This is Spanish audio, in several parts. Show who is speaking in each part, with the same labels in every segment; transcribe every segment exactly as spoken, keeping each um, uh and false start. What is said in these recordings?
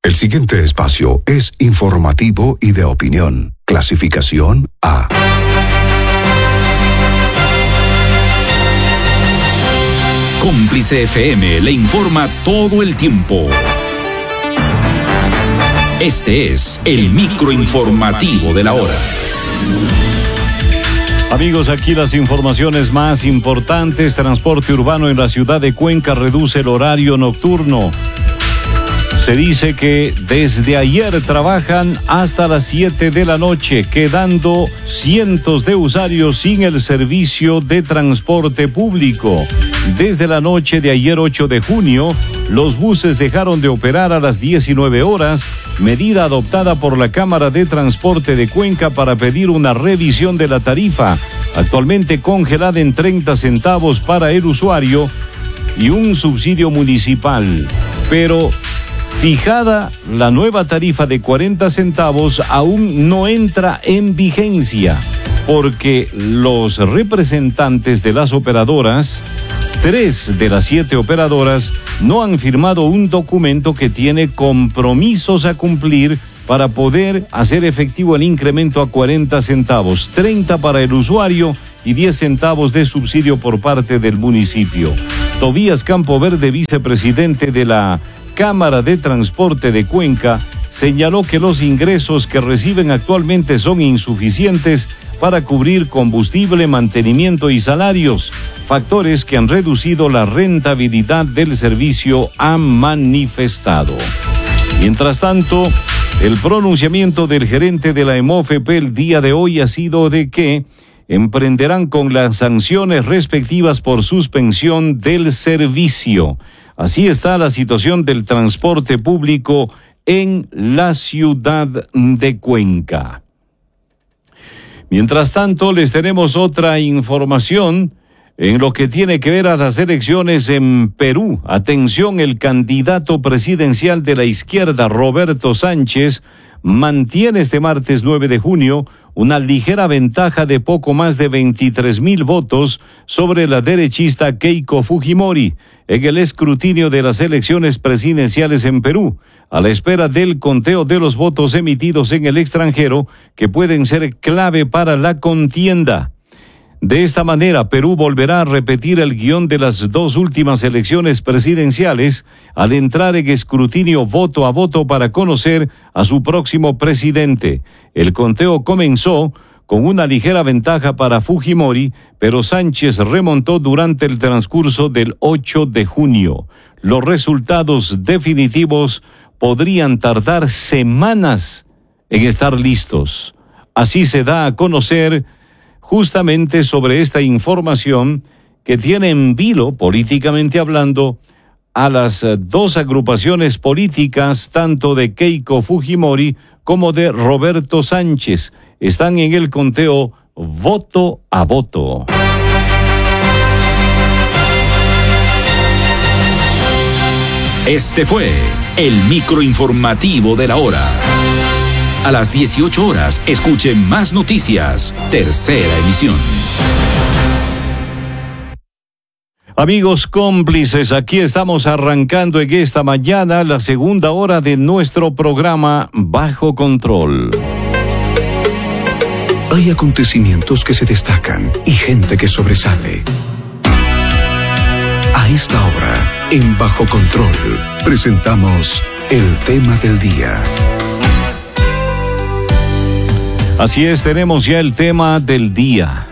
Speaker 1: El siguiente espacio es informativo y de opinión. Clasificación A.
Speaker 2: Cómplice F M le informa todo el tiempo. Este es el microinformativo de la hora.
Speaker 3: Amigos, aquí las informaciones más importantes. Transporte urbano en la ciudad de Cuenca reduce el horario nocturno. Se dice que desde ayer trabajan hasta las siete de la noche, quedando cientos de usuarios sin el servicio de transporte público. Desde la noche de ayer ocho de junio, los buses dejaron de operar a las diecinueve horas, medida adoptada por la Cámara de Transporte de Cuenca para pedir una revisión de la tarifa, actualmente congelada en treinta centavos para el usuario y un subsidio municipal. Pero fijada la nueva tarifa de cuarenta centavos, aún no entra en vigencia, porque los representantes de las operadoras, tres de las siete operadoras, no han firmado un documento que tiene compromisos a cumplir para poder hacer efectivo el incremento a cuarenta centavos, treinta para el usuario y diez centavos de subsidio por parte del municipio. Tobías Campoverde, vicepresidente de la Cámara de Transporte de Cuenca, señaló que los ingresos que reciben actualmente son insuficientes para cubrir combustible, mantenimiento y salarios, factores que han reducido la rentabilidad del servicio, ha manifestado. Mientras tanto, el pronunciamiento del gerente de la EMOFEP el día de hoy ha sido de que emprenderán con las sanciones respectivas por suspensión del servicio. Así está la situación del transporte público en la ciudad de Cuenca. Mientras tanto, les tenemos otra información en lo que tiene que ver a las elecciones en Perú. Atención, el candidato presidencial de la izquierda, Roberto Sánchez, mantiene este martes nueve de junio una ligera ventaja de poco más de veintitrés mil votos sobre la derechista Keiko Fujimori en el escrutinio de las elecciones presidenciales en Perú, a la espera del conteo de los votos emitidos en el extranjero que pueden ser clave para la contienda. De esta manera, Perú volverá a repetir el guión de las dos últimas elecciones presidenciales al entrar en escrutinio voto a voto para conocer a su próximo presidente. El conteo comenzó con una ligera ventaja para Fujimori, pero Sánchez remontó durante el transcurso del ocho de junio. Los resultados definitivos podrían tardar semanas en estar listos. Así se da a conocer justamente sobre esta información que tiene en vilo, políticamente hablando, a las dos agrupaciones políticas, tanto de Keiko Fujimori como de Roberto Sánchez. Están en el conteo voto a voto.
Speaker 2: Este fue el microinformativo de la hora. A las dieciocho horas, escuche más noticias. Tercera emisión.
Speaker 3: Amigos cómplices, aquí estamos arrancando en esta mañana la segunda hora de nuestro programa Bajo Control.
Speaker 1: Hay acontecimientos que se destacan y gente que sobresale. A esta hora, en Bajo Control, presentamos el tema del día.
Speaker 3: Así es, tenemos ya el tema del día.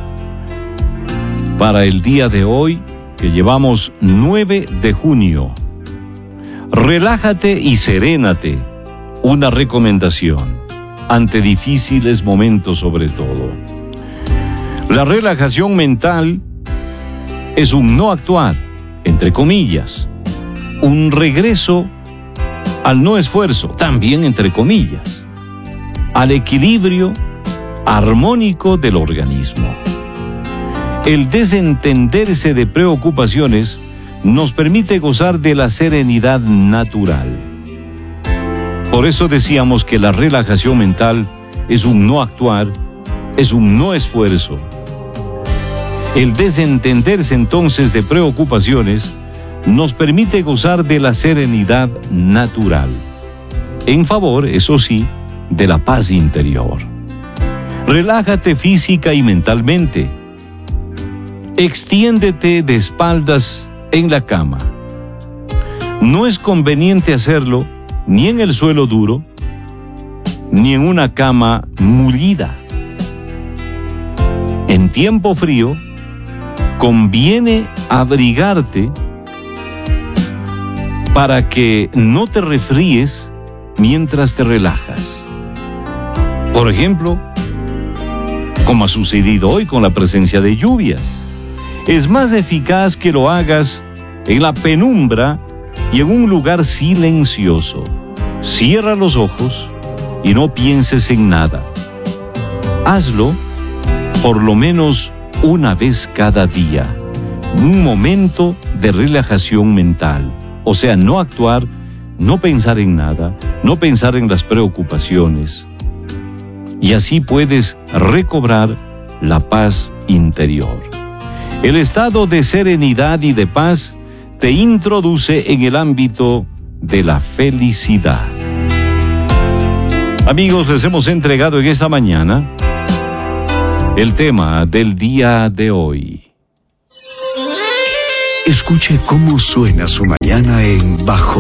Speaker 3: Para el día de hoy, que llevamos nueve de junio. Relájate y serénate. Una recomendación ante difíciles momentos sobre todo. La relajación mental es un no actuar, entre comillas. Un regreso al no esfuerzo, también entre comillas. Al equilibrio armónico del organismo. El desentenderse de preocupaciones nos permite gozar de la serenidad natural. Por eso decíamos que la relajación mental es un no actuar, es un no esfuerzo. El desentenderse entonces de preocupaciones nos permite gozar de la serenidad natural. en favor, eso sí, de la paz interior. Relájate física y mentalmente. Extiéndete de espaldas en la cama. No es conveniente hacerlo ni en el suelo duro, ni en una cama mullida. En tiempo frío, conviene abrigarte para que no te resfríes mientras te relajas. Por ejemplo, como ha sucedido hoy con la presencia de lluvias, es más eficaz que lo hagas en la penumbra y en un lugar silencioso. Cierra los ojos y no pienses en nada. Hazlo por lo menos una vez cada día. Un momento de relajación mental. O sea, no actuar, no pensar en nada, no pensar en las preocupaciones. Y así puedes recobrar la paz interior. El estado de serenidad y de paz te introduce en el ámbito de la felicidad. Amigos, les hemos entregado en esta mañana el tema del día de hoy.
Speaker 1: Escuche cómo suena su mañana en Bajo